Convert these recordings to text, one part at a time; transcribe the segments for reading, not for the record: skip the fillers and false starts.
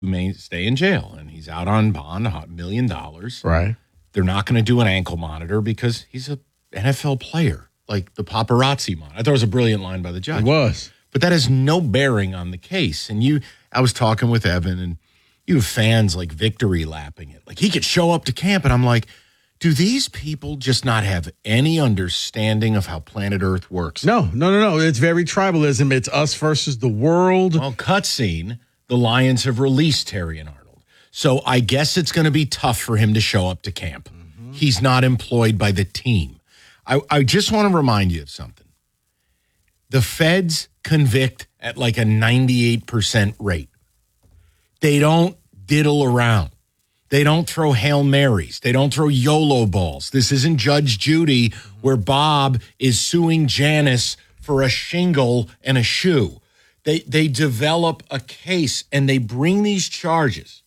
may stay in jail, and he's out on bond, $1 million. Right. They're not going to do an ankle monitor because he's an NFL player, like the paparazzi monitor. I thought it was a brilliant line by the judge. It was. But that has no bearing on the case. And I was talking with Evan, and you have fans like victory lapping it. Like, he could show up to camp, and I'm like, do these people just not have any understanding of how planet Earth works? No. It's very tribalism. It's us versus the world. Well, cutscene, the Lions have released Terrion Arnold. So I guess it's going to be tough for him to show up to camp. Mm-hmm. He's not employed by the team. I just want to remind you of something. The feds convict at like a 98% rate. They don't diddle around. They don't throw Hail Marys. They don't throw YOLO balls. This isn't Judge Judy where Bob is suing Janice for a shingle and a shoe. They develop a case and they bring these charges.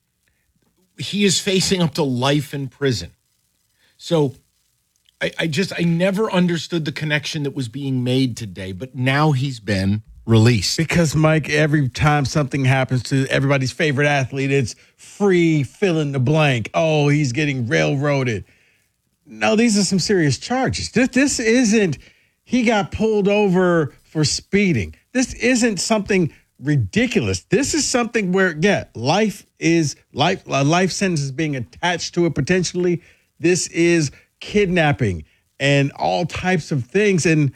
He is facing up to life in prison. So I never understood the connection that was being made today, but now he's been released. Because, Mike, every time something happens to everybody's favorite athlete, it's free fill in the blank. Oh, he's getting railroaded. No, these are some serious charges. This isn't, he got pulled over for speeding. This isn't something ridiculous. This is something where, life a life sentence is being attached to it potentially. This is kidnapping and all types of things. And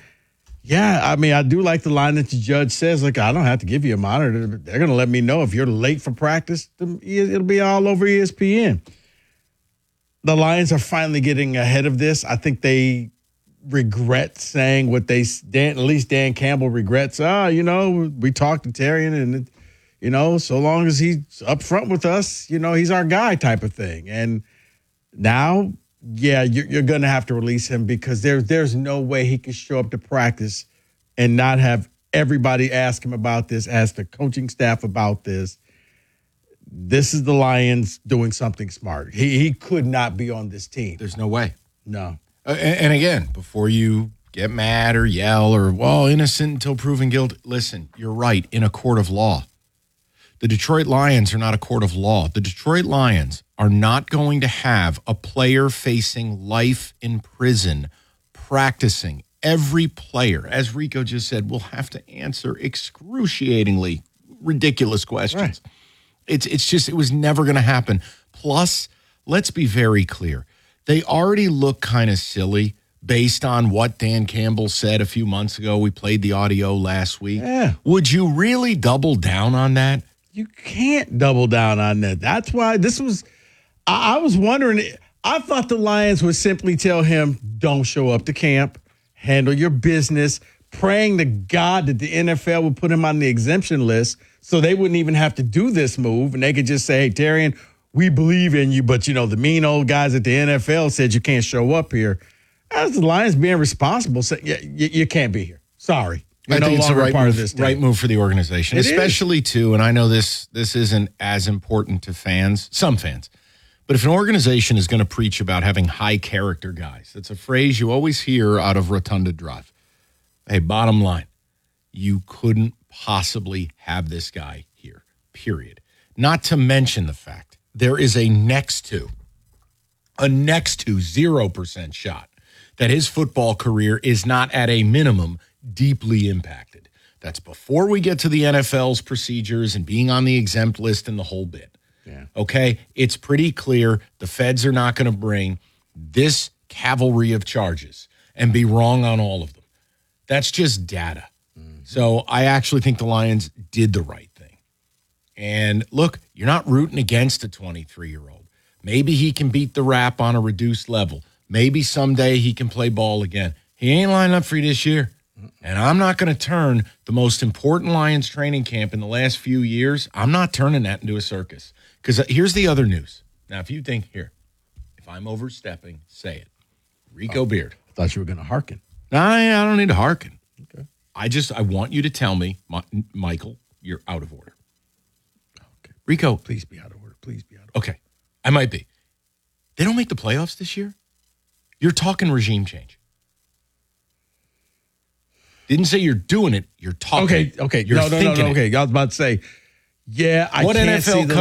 I do like the line that the judge says, like, I don't have to give you a monitor. They're going to let me know if you're late for practice. It'll be all over ESPN. The Lions are finally getting ahead of this. I think they regret saying what at least Dan Campbell regrets. We talked to Terrion and, so long as he's up front with us, he's our guy type of thing. And now, you're going to have to release him because there's no way he can show up to practice and not have everybody ask him about this, ask the coaching staff about this. This is the Lions doing something smart. He could not be on this team. There's no way. No. And again, before you get mad or yell or, innocent until proven guilty, listen, you're right, in a court of law. The Detroit Lions are not a court of law. The Detroit Lions are not going to have a player facing life in prison practicing. Every player, as Rico just said, will have to answer excruciatingly ridiculous questions. Right. It was never going to happen. Plus, let's be very clear. They already look kind of silly based on what Dan Campbell said a few months ago. We played the audio last week. Yeah. Would you really double down on that? You can't double down on that. That's why I was wondering, I thought the Lions would simply tell him, don't show up to camp, handle your business, praying to God that the NFL would put him on the exemption list so they wouldn't even have to do this move. And they could just say, hey, Terrion, we believe in you, but, the mean old guys at the NFL said you can't show up here. As the Lions being responsible, say, you can't be here. Sorry. I think it's the right move for the organization, especially too, and I know this isn't as important to fans, some fans, but if an organization is going to preach about having high character guys, that's a phrase you always hear out of Rotunda Drive. Hey, bottom line, you couldn't possibly have this guy here, period. Not to mention the fact there is a next to 0% shot that his football career is not at a minimum deeply impacted. That's before we get to the NFL's procedures and being on the exempt list and the whole bit. Yeah. Okay? It's pretty clear the feds are not going to bring this cavalry of charges and be wrong on all of them. That's just data. Mm-hmm. So I actually think the Lions did the right thing. And look, you're not rooting against a 23-year-old. Maybe he can beat the rap on a reduced level. Maybe someday he can play ball again. He ain't lining up for you this year. And I'm not going to turn the most important Lions training camp in the last few years, I'm not turning that into a circus. Because here's the other news. Now, if you think, if I'm overstepping, say it. Rico Beard. I thought you were going to hearken. No, I don't need to hearken. Okay. I want you to tell me, Michael, you're out of order. Okay. Rico. Please be out of order. Please be out of order. Okay. I might be. They don't make the playoffs this year? You're talking regime change. Didn't say you're doing it. You're talking. Okay. You're thinking Okay. I was about to say, Yeah, I What can't NFL see the